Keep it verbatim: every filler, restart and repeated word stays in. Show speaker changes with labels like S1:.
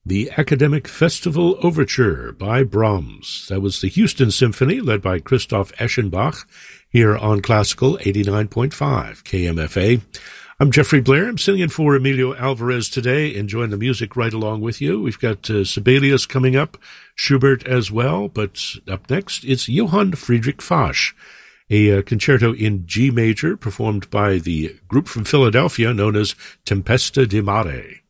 S1: The Academic Festival Overture by Brahms. That was the Houston Symphony, led by Christoph Eschenbach, here on Classical eighty-nine point five K M F A. I'm Jeffrey Blair. I'm sitting in for Emilio Alvarez today, enjoying the music right along with you. We've got uh, Sibelius coming up, Schubert as well, but up next, it's Johann Friedrich Fasch, a uh, concerto in G major performed by the group from Philadelphia known as Tempesta di Mare.